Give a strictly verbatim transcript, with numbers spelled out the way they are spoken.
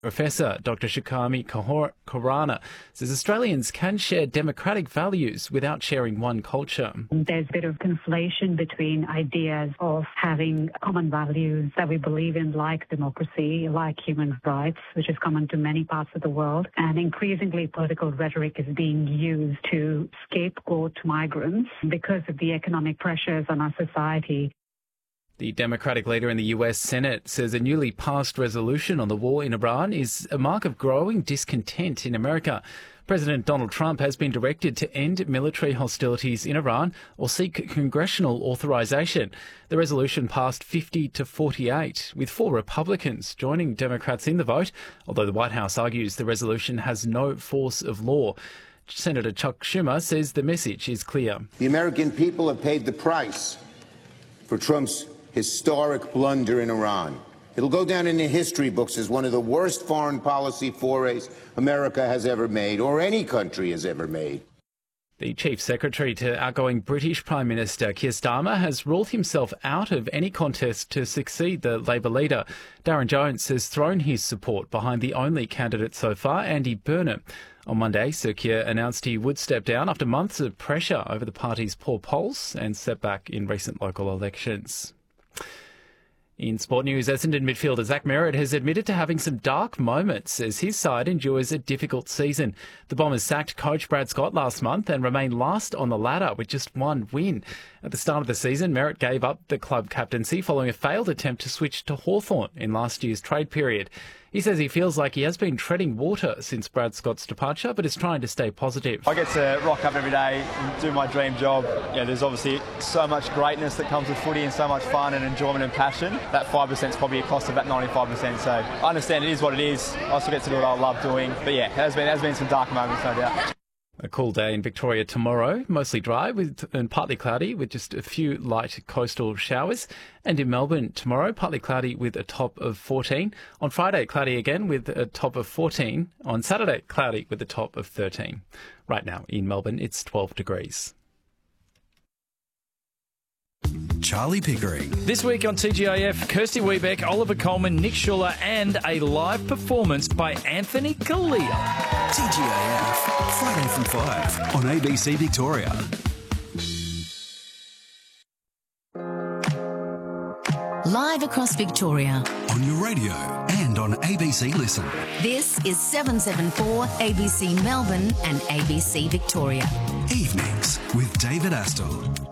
Professor Doctor Shikami Khorana says Australians can share democratic values without sharing one culture. There's a bit of conflation between ideas of having common values that we believe in, like democracy, like human rights, which is common to many parts of the world, and increasingly political rhetoric is being used to scapegoat migrants because of the economic pressures on our society. The Democratic leader in the U S Senate says a newly passed resolution on the war in Iran is a mark of growing discontent in America. President Donald Trump has been directed to end military hostilities in Iran or seek congressional authorization. The resolution passed fifty to forty-eight, with four Republicans joining Democrats in the vote, although the White House argues the resolution has no force of law. Senator Chuck Schumer says the message is clear. The American people have paid the price for Trump's historic blunder in Iran. It'll go down in the history books as one of the worst foreign policy forays America has ever made, or any country has ever made. The Chief Secretary to outgoing British Prime Minister Keir Starmer has ruled himself out of any contest to succeed the Labor leader. Darren Jones has thrown his support behind the only candidate so far, Andy Burnham. On Monday, Sir Keir announced he would step down after months of pressure over the party's poor polls and setback in recent local elections. In sport news, Essendon midfielder Zach Merrett has admitted to having some dark moments as his side endures a difficult season. The Bombers sacked coach Brad Scott last month and remain last on the ladder with just one win. At the start of the season, Merrett gave up the club captaincy following a failed attempt to switch to Hawthorn in last year's trade period. He says he feels like he has been treading water since Brad Scott's departure, but is trying to stay positive. I get to rock up every day and do my dream job. Yeah, there's obviously so much greatness that comes with footy and so much fun and enjoyment and passion. That five percent is probably a cost of about ninety-five percent, so I understand it is what it is. I also get to do what I love doing. But yeah, there has been, there has been some dark moments, no doubt. A cool day in Victoria tomorrow, mostly dry with and partly cloudy with just a few light coastal showers. And in Melbourne tomorrow, partly cloudy with a top of fourteen. On Friday, cloudy again with a top of fourteen. On Saturday, cloudy with a top of thirteen. Right now in Melbourne, it's twelve degrees. Charlie Pickering. This week on T G I F, Kirsty Wiebeck, Oliver Coleman, Nick Schuller, and a live performance by Anthony Kalia. T G I F, Friday from five on A B C Victoria. Live across Victoria. On your radio and on A B C Listen. This is seven seventy-four A B C Melbourne and A B C Victoria. Evenings with David Astle.